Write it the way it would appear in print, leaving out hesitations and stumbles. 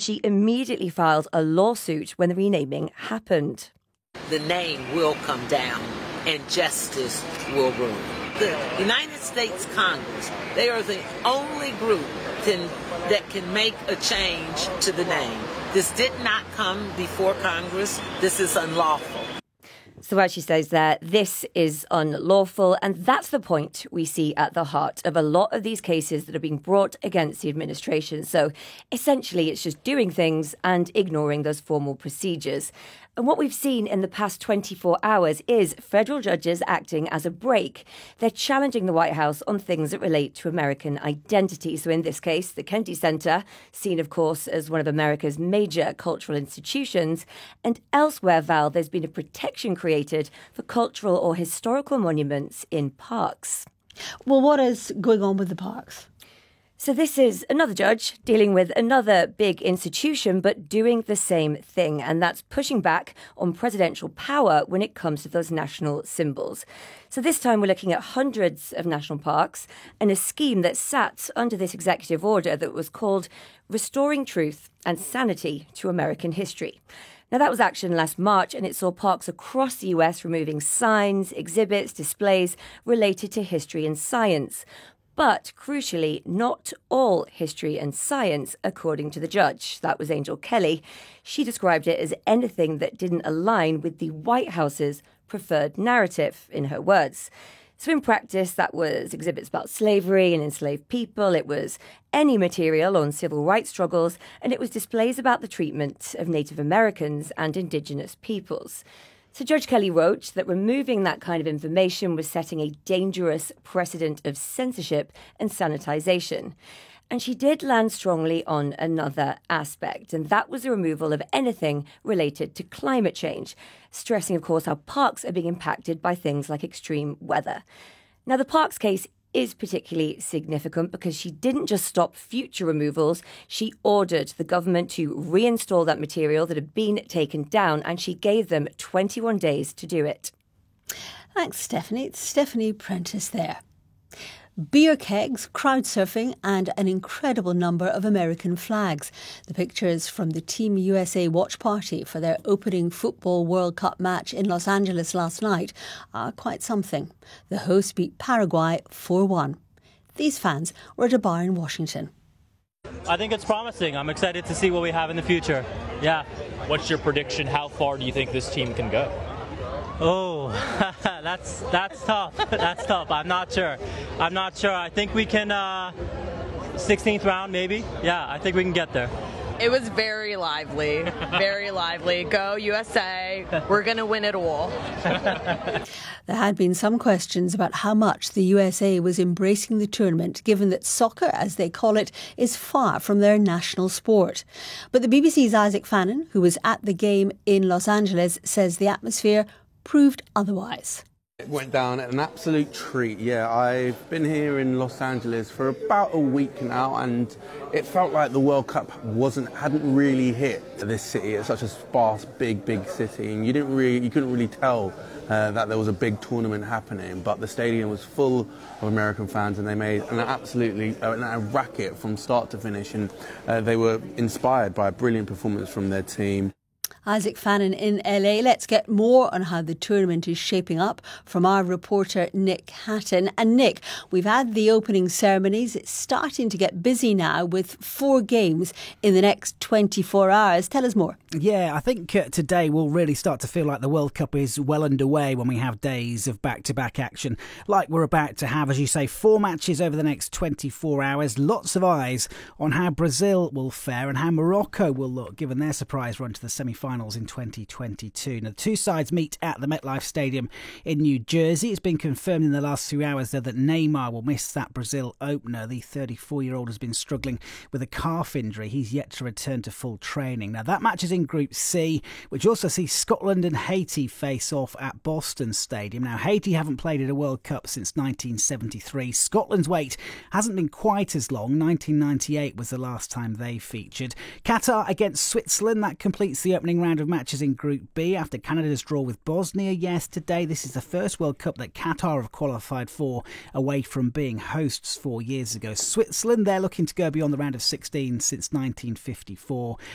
she immediately filed a lawsuit when the renaming happened. The name will come down and justice will rule. The United States Congress, they are the only group that can make a change to the name. This did not come before Congress. This is unlawful. So as she says there, this is unlawful, and that's the point we see at the heart of a lot of these cases that are being brought against the administration. So essentially, it's just doing things and ignoring those formal procedures. And what we've seen in the past 24 hours is federal judges acting as a brake. They're challenging the White House on things that relate to American identity. So in this case, the Kennedy Center, seen, of course, as one of America's major cultural institutions. And elsewhere, Val, there's been a protection created for cultural or historical monuments in parks. Well, what is going on with the parks? So this is another judge dealing with another big institution, but doing the same thing. And that's pushing back on presidential power when it comes to those national symbols. So this time we're looking at hundreds of national parks and a scheme that sat under this executive order that was called Restoring Truth and Sanity to American History. Now, that was action last March, and it saw parks across the US removing signs, exhibits, displays related to history and science. But crucially, not all history and science, according to the judge. That was Angel Kelly. She described it as anything that didn't align with the White House's preferred narrative, in her words. So in practice, that was exhibits about slavery and enslaved people. It was any material on civil rights struggles, and it was displays about the treatment of Native Americans and Indigenous peoples. So Judge Kelly wrote that removing that kind of information was setting a dangerous precedent of censorship and sanitization. And she did land strongly on another aspect, and that was the removal of anything related to climate change, stressing, of course, how parks are being impacted by things like extreme weather. Now, the parks case is particularly significant because she didn't just stop future removals, she ordered the government to reinstall that material that had been taken down, and she gave them 21 days to do it. Thanks, Stephanie. It's Stephanie Prentice there. Beer kegs, crowd surfing and an incredible number of American flags. The pictures from the Team USA watch party for their opening Football World Cup match in Los Angeles last night are quite something. The hosts beat Paraguay 4-1. These fans were at a bar in Washington. I think it's promising. I'm excited to see what we have in the future. Yeah. What's your prediction? How far do you think this team can go? Oh, that's tough. That's tough. I'm not sure. I think we can 16th round maybe. Yeah, I think we can get there. It was very lively. Very lively. Go USA. We're going to win it all. There had been some questions about how much the USA was embracing the tournament, given that soccer, as they call it, is far from their national sport. But the BBC's Isaac Fannin, who was at the game in Los Angeles, says the atmosphere proved otherwise. It went down an absolute treat. Yeah, I've been here in Los Angeles for about a week now, and it felt like the World Cup hadn't really hit this city. It's such a sparse, big city, and you couldn't really tell that there was a big tournament happening. But the stadium was full of American fans, and they made a racket from start to finish, and they were inspired by a brilliant performance from their team. Isaac Fannin in LA. Let's get more on how the tournament is shaping up from our reporter Nick Hatton. And Nick, we've had the opening ceremonies. It's starting to get busy now with 4 games in the next 24 hours. Tell us more. Yeah, I think today we'll really start to feel like the World Cup is well underway when we have days of back-to-back action. Like we're about to have, as you say, 4 matches over the next 24 hours. Lots of eyes on how Brazil will fare and how Morocco will look, given their surprise run to the semi-finals in 2022. Now, the two sides meet at the MetLife Stadium in New Jersey. It's been confirmed in the last few hours, though, that Neymar will miss that Brazil opener. The 34-year-old has been struggling with a calf injury. He's yet to return to full training. Now, that match is in Group C, which also sees Scotland and Haiti face off at Boston Stadium. Now, Haiti haven't played at a World Cup since 1973. Scotland's wait hasn't been quite as long. 1998 was the last time they featured. Qatar against Switzerland, that completes the opening round of matches in Group B after Canada's draw with Bosnia yesterday. This is the first World Cup that Qatar have qualified for away from being hosts 4 years ago. Switzerland, they're looking to go beyond the round of 16 since 1954.